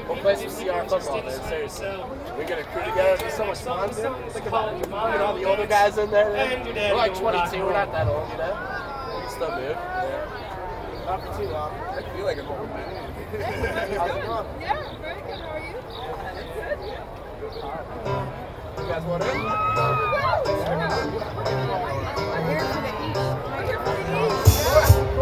We'll play some CR football, man. Seriously. We're going to crew together. It'll be so much fun. Think about it. Look at all the older guys in there. We're like 22. We're not that old, you know? We can still move. Yeah. Not for too long. I feel like an old man. How's it going? Yeah, very good. How are you? You guys want in? I'm here for the East. I'm here for the East.